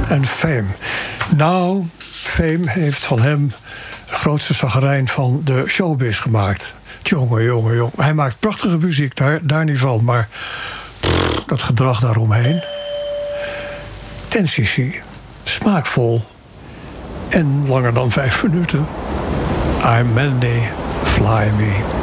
En Fame. Nou, Fame heeft van hem de grootste zagerijn van de showbiz gemaakt. Jongen. Hij maakt prachtige muziek, daar niet van. Maar dat gedrag daaromheen. NCC. Smaakvol. En langer dan 5 minuten. I'm Mandy, Fly Me.